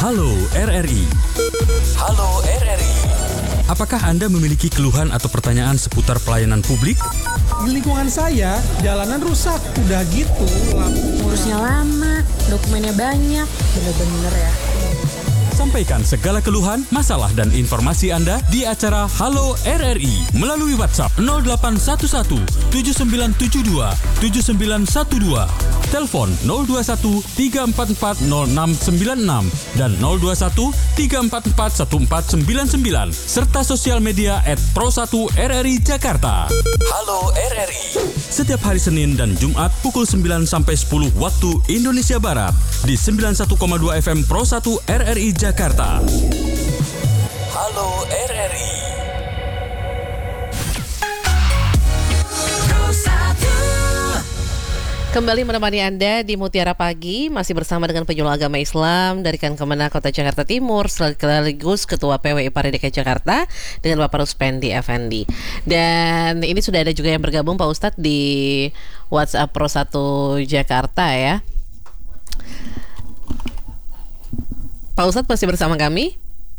Halo RRI. Halo RRI. Apakah Anda memiliki keluhan atau pertanyaan seputar pelayanan publik? Di lingkungan saya, jalanan rusak. Udah gitu, ngurusnya lama, dokumennya banyak. Bener-bener ya. Sampaikan segala keluhan, masalah, dan informasi Anda di acara Halo RRI melalui WhatsApp 0811 7972 7912, telepon 021 344 0696 dan 021 344 1499 serta sosial media @pro1rri Jakarta. Halo RRI. Setiap hari Senin dan Jumat pukul 9 sampai 10 waktu Indonesia Barat di 91,2 FM Pro 1 RRI Jakarta. Halo RRI. Kembali menemani Anda di Mutiara Pagi, masih bersama dengan penyuluh agama Islam dari Kemenak Kota Jakarta Timur, sekaligus Ketua PWI Pari DKI Jakarta dengan Bapak Ruspendi Effendi. Dan ini sudah ada juga yang bergabung Pak Ustadz di WhatsApp Pro 1 Jakarta ya. Pak Ustadz masih bersama kami?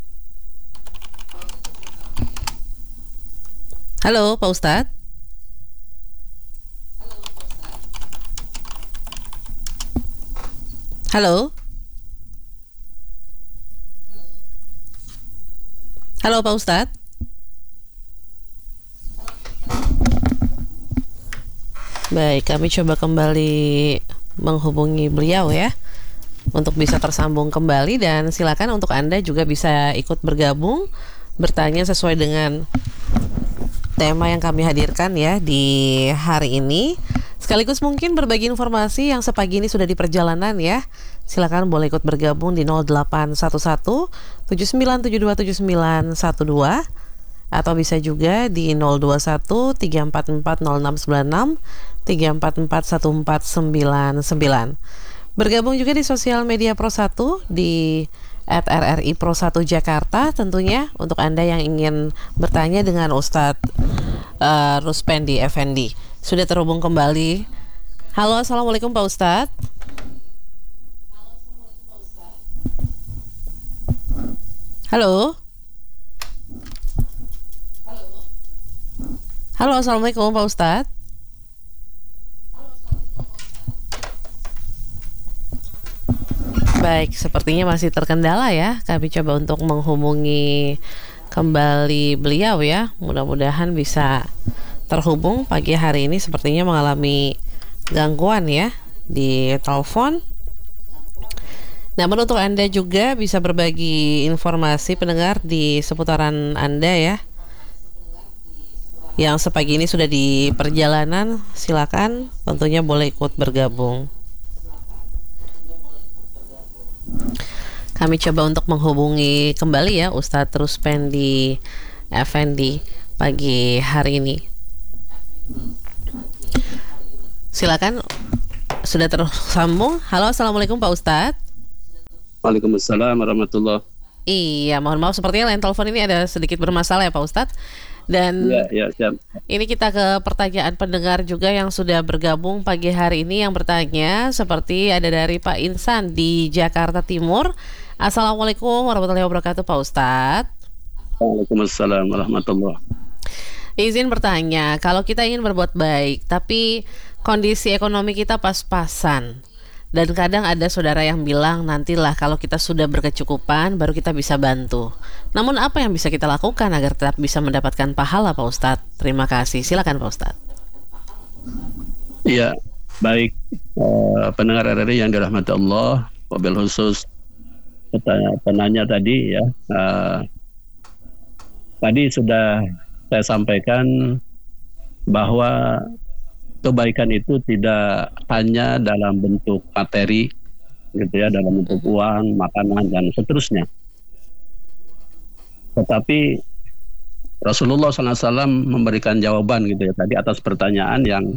Halo Pak Ustadz. Halo. Halo Pak Ustadz. Baik, kami coba kembali menghubungi beliau ya, untuk bisa tersambung kembali. Dan silakan untuk Anda juga bisa ikut bergabung, bertanya sesuai dengan tema yang kami hadirkan ya di hari ini. Sekaligus mungkin berbagi informasi yang sepagi ini sudah di perjalanan ya. Silakan boleh ikut bergabung di 0811 7972 7912 atau bisa juga di 021 344 0696 344 1499. Bergabung juga di sosial media Pro 1 di @RRI Pro 1 Jakarta tentunya untuk Anda yang ingin bertanya dengan Ustadz Ruspendi Effendi. Sudah terhubung kembali. Halo, Assalamualaikum Pak Ustadz. Halo. Halo, Assalamualaikum Pak Ustadz. Baik, sepertinya masih terkendala ya. Kami coba untuk menghubungi kembali beliau ya. Mudah-mudahan bisa terhubung pagi hari ini. Sepertinya mengalami gangguan ya di telepon. Namun untuk Anda juga bisa berbagi informasi pendengar di seputaran Anda ya, yang sepagi ini sudah di perjalanan. Silakan tentunya boleh ikut bergabung. Kami coba untuk menghubungi kembali ya Ustadz Ruspendi Effendi pagi hari ini. Silakan, sudah tersambung. Halo, Assalamualaikum Pak Ustadz. Waalaikumsalam warahmatullahi. Iya, mohon maaf sepertinya line telepon ini ada sedikit bermasalah ya Pak Ustadz. Dan ya, siap. Ini kita ke pertanyaan pendengar juga yang sudah bergabung pagi hari ini, yang bertanya seperti ada dari Pak Insan di Jakarta Timur. Assalamualaikum warahmatullahi wabarakatuh Pak Ustadz. Waalaikumsalam warahmatullahi. Izin bertanya, kalau kita ingin berbuat baik tapi kondisi ekonomi kita pas-pasan, dan kadang ada saudara yang bilang nantilah kalau kita sudah berkecukupan baru kita bisa bantu. Namun apa yang bisa kita lakukan agar tetap bisa mendapatkan pahala Pak Ustadz? Terima kasih. Silakan Pak Ustadz. Iya, baik pendengar RRI yang dirahmati Allah, wabil khusus penanya tadi ya. Tadi sudah saya sampaikan bahwa kebaikan itu tidak hanya dalam bentuk materi gitu ya, dalam bentuk uang, makanan dan seterusnya. Tetapi Rasulullah SAW memberikan jawaban gitu ya tadi atas pertanyaan yang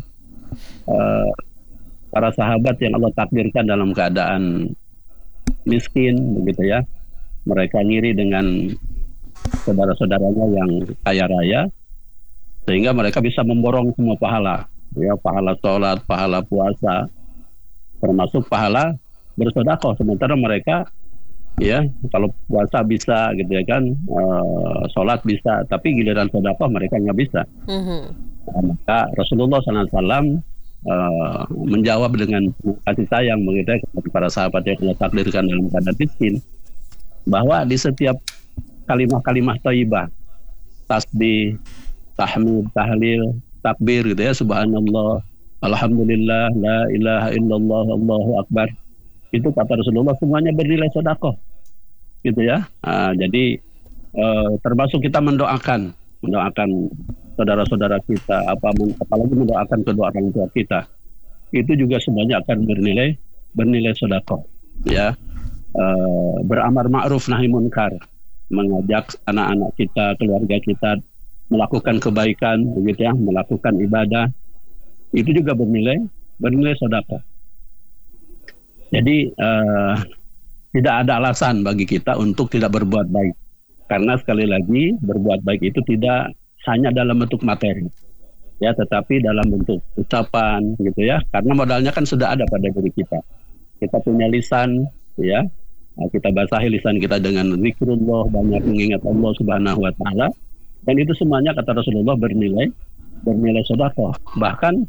para sahabat yang Allah takdirkan dalam keadaan miskin begitu ya. Mereka ngiri dengan saudara-saudaranya yang kaya raya sehingga mereka bisa memborong semua pahala. Ya, pahala sholat, pahala puasa, termasuk pahala bersedekah, sementara mereka Ya, kalau puasa bisa gitu ya kan, sholat bisa, tapi giliran sedekah mereka nggak bisa. Nah, maka Rasulullah SAW menjawab dengan kasih sayang begitu ya, kepada para sahabat yang Allah takdirkan dalam keadaan miskin, bahwa di setiap kalimah-kalimah thayyibah, tasbih, tahmid, tahlil, takbir gitu ya, subhanallah, alhamdulillah, la ilaha illallah, Allahu akbar, itu kata Rasulullah semuanya bernilai sedekah gitu ya. Jadi termasuk kita mendoakan saudara-saudara kita, apalagi mendoakan kedua orang tua kita, itu juga semuanya akan bernilai sedekah ya. Beramar ma'ruf nahi munkar, mengajak anak-anak kita, keluarga kita melakukan kebaikan begitu ya, melakukan ibadah, itu juga bernilai sedekah. Jadi tidak ada alasan bagi kita untuk tidak berbuat baik, karena sekali lagi berbuat baik itu tidak hanya dalam bentuk materi ya, tetapi dalam bentuk ucapan gitu ya, karena modalnya kan sudah ada pada diri kita. Kita punya lisan ya, kita basahi lisan kita dengan zikrullah, banyak mengingat Allah Subhanahu wa taala, dan itu semuanya kata Rasulullah bernilai sedekah. Bahkan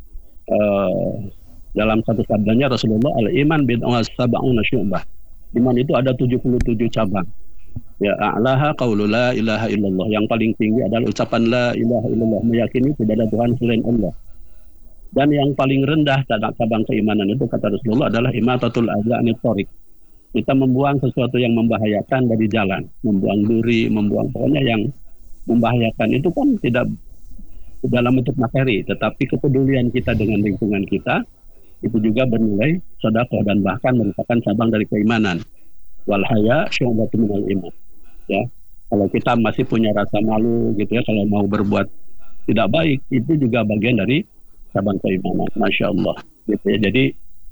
dalam satu sabdanya Rasulullah, al-iman bid'ah sab'una syu'bah, iman itu ada 77 cabang. Ya, a'laha qaulu la ilaha illallah, yang paling tinggi adalah ucapan la ilaha illallah, meyakini tidak ada Tuhan selain Allah. Dan yang paling rendah cabang keimanan itu kata Rasulullah adalah imatatul adza anit thariq, kita membuang sesuatu yang membahayakan dari jalan, membuang duri, membuang pokoknya yang membahayakan. Itu kan tidak dalam bentuk materi, tetapi kepedulian kita dengan lingkungan kita itu juga bernilai sedekah dan bahkan merupakan cabang dari keimanan. Wal haya syu'batun minal iman. Ya, kalau kita masih punya rasa malu gitu ya, kalau mau berbuat tidak baik, itu juga bagian dari cabang keimanan. Masya Allah. Gitu ya. Jadi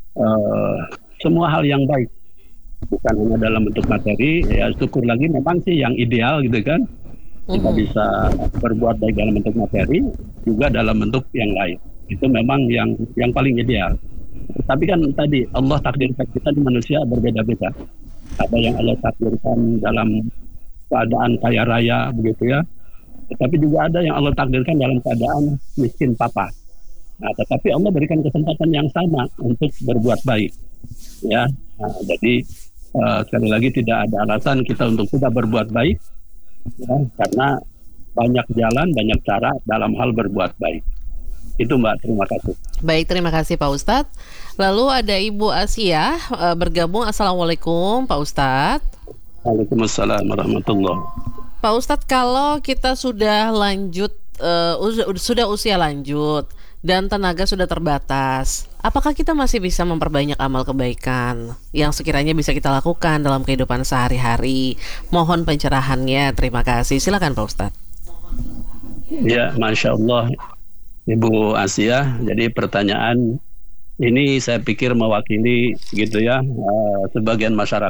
semua hal yang baik, bukan hanya dalam bentuk materi, ya syukur lagi memang sih yang ideal gitu kan. Kita bisa berbuat baik dalam bentuk materi, juga dalam bentuk yang lain. Itu memang yang paling ideal. Tapi kan tadi Allah takdirkan kita di manusia berbeda-beda. Ada yang Allah takdirkan dalam keadaan kaya raya begitu ya. Tetapi juga ada yang Allah takdirkan dalam keadaan miskin papa. Nah, tetapi Allah berikan kesempatan yang sama untuk berbuat baik. Ya. Nah, jadi sekali lagi tidak ada alasan kita untuk tidak berbuat baik. Ya, karena banyak jalan, banyak cara dalam hal berbuat baik. Itu Mbak, terima kasih. Baik, terima kasih Pak Ustadz. Lalu ada Ibu Asia bergabung. Assalamualaikum Pak Ustadz. Waalaikumsalam warahmatullahi. Pak Ustadz, kalau kita sudah lanjut, sudah usia lanjut dan tenaga sudah terbatas, apakah kita masih bisa memperbanyak amal kebaikan yang sekiranya bisa kita lakukan dalam kehidupan sehari-hari? Mohon pencerahannya, terima kasih. Silakan Pak Ustadz. Ya, Masya Allah Ibu Asia. Jadi pertanyaan ini saya pikir mewakili gitu ya, sebagian masyarakat